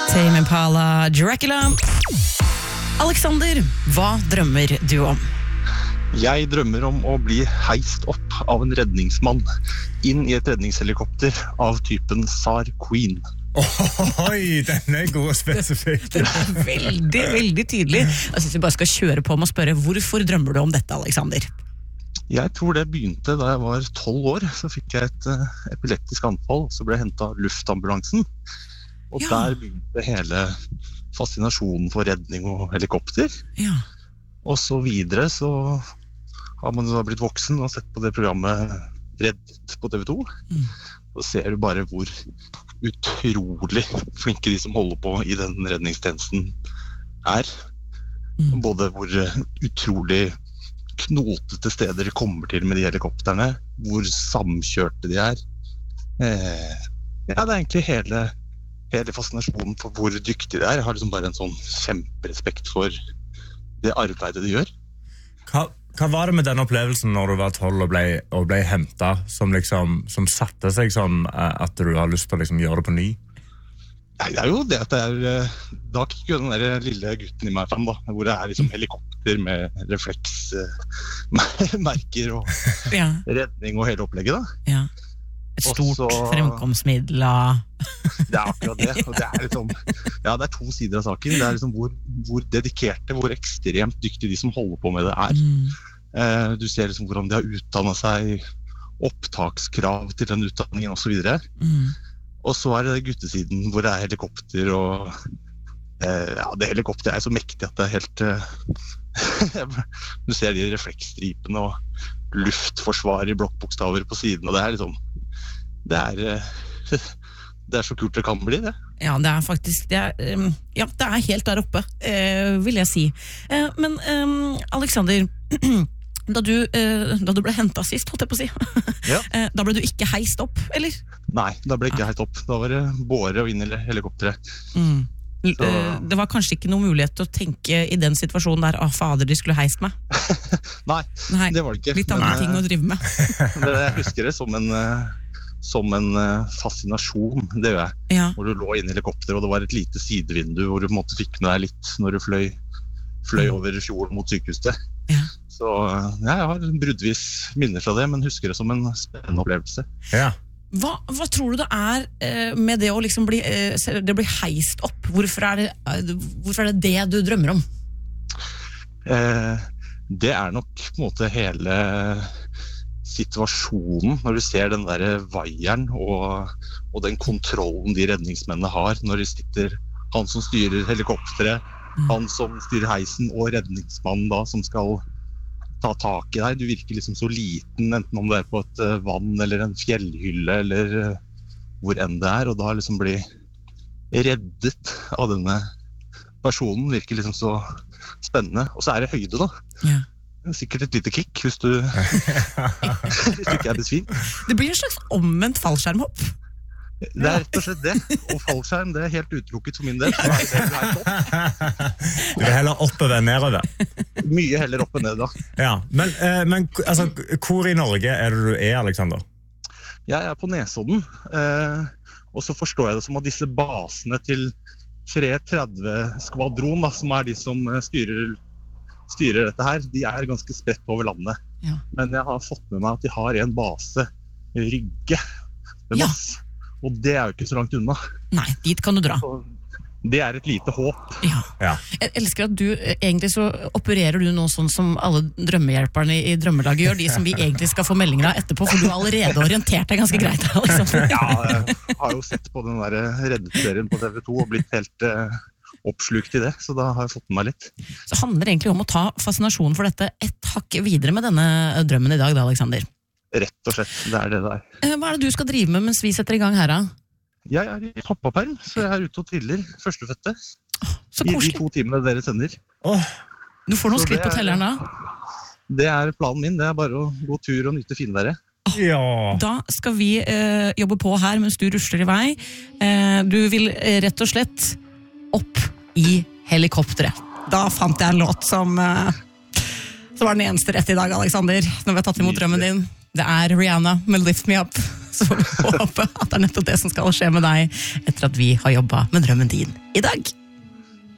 Tame Impala, Dracula. Alexander, hva drømmer du om? Jeg drømmer om å bli heist opp av en redningsmann inn i et redningshelikopter av typen Tsar Queen. Oi, den er god og spesifikk. Det er veldig, veldig tydelig. Jeg synes vi bare skal kjøre på med å spørre, hvorfor drømmer du om dette, Alexander? Jeg tror det begynte da jeg var 12 år, så fikk jeg et epileptisk anfall, så ble jeg hentet av luftambulansen. Og der begynte hele fascinasjonen for redning og helikopter. Ja. Og så videre så har man da blitt voksen og sett på det programmet Reddet på TV2. Så ser du bare hvor utrolig flinke de som holder på i den redningstjenesten er. Både hvor utrolig knotete steder de kommer til med de helikopterne, hvor samkjørte de er. Ja, det er egentlig hele fascinasjonen for hvor dyktige de er. Jeg har liksom bare en sånn kjemperespekt for det arbeidet de gjør. Hva var det med den opplevelsen når du var 12 og ble hentet, som satte seg sånn at du har lyst til å liksom gjøre det på ny? Nei, det er jo det at da kikker jo den der lille gutten i meg frem da, hvor det er liksom helikopter med refleksmerker og redning og hele opplegget da. Ja. Et stort fremkomstmiddel av... Det er akkurat det, og det er liksom, ja, det er to sider av saken. Det er liksom hvor dedikerte, hvor ekstremt dyktige de som holder på med det er. Du ser liksom hvordan de har utdannet seg, opptakskrav til den utdanningen og så videre. Og så er det guttesiden hvor det er helikopter, og ja, det helikopteret er så mektig at det er helt... Du ser de refleksstripene og luftforsvar i blokkbokstaver på siden, og det er liksom... Det er så kult det kan bli, det. Ja, det er faktisk det er helt der oppe, vil jeg si. Men Alexander, da du ble hentet sist, holdt jeg på å si, da ble du ikke heist opp, eller? Nei, da ble jeg ikke heist opp. Da var det båre og inn i helikopteret. Det var kanskje ikke noen mulighet til å tenke i den situasjonen der, fader, de skulle heist meg? Nei, det var det ikke. Litt andre ting å drive med. Jeg husker det som en fascinasjon, det gjør jeg. Hvor du lå inn i helikopter, og det var et lite sidevindu hvor du på en måte fikk med deg litt når du fløy over fjorden mot sykehuset. Så jeg har bruddvis minner fra det, men husker det som en spennende opplevelse. Hva tror du det er med det å liksom bli heist opp? Hvorfor er det du drømmer om? Det er nok på en måte hele situasjonen, når du ser den der vaieren og den kontrollen de redningsmennene har når de sitter, han som styrer helikopteret, han som styrer heisen og redningsmannen da, som skal ta tak i deg. Du virker liksom så liten, enten om du er på et vann eller en fjellhylle eller hvor enn det er, og da liksom bli reddet av denne personen virker liksom så spennende. Og så er det høyde da. Sikkert et lite kick hvis du ikke er besvimt. Det blir en slags omvendt fallskjermhopp. Det er rett og slett det. Og fallskjerm, det er helt utelukket for min del. Du er heller opp og nedover. Mye heller opp og ned da. Ja, men altså, hvor i Norge er det du er, Alexander? Jeg er på Nesodden. Og så forstår jeg det som at disse basene til 330-skvadron, som er de som styrer dette her, de er ganske spredt over landet. Men jeg har fått med meg at de har en base Rygge ved Moss, og det er jo ikke så langt unna. Nei, dit kan du dra. Så det er et lite håp. Jeg elsker at du, egentlig så opererer du nå sånn som alle drømmehjelperne i drømmelaget gjør, de som vi egentlig skal få meldinger av etterpå, for du har allerede orientert deg ganske greit. Jeg har jo sett på den der Reddet-serien på TV2 og blitt helt... oppslukt i det, så da har jeg fått med meg litt. Så handler det egentlig om å ta fascinasjonen for dette et hakk videre med denne drømmen i dag, da, Alexander? Rett og slett, det er det der. Hva er det du skal drive med mens vi setter i gang her, da? Jeg er i pappaperm, så jeg er ute og triller førstefødte. Så koselig. I de 2 timene dere sender. Du får noen skritt på telleren da? Det er planen min, det er bare å gå tur og nyte finværet. Da skal vi jobbe på her mens du rusler i vei. Du vil rett og slett opp i helikopteret. Da fant jeg en låt som var den eneste rett i dag, Alexander, når vi har tatt imot drømmen din. Det er Rihanna med Lift Me Up, så får vi håpe at det nettopp det som skal skje med deg etter at vi har jobbet med drømmen din i dag.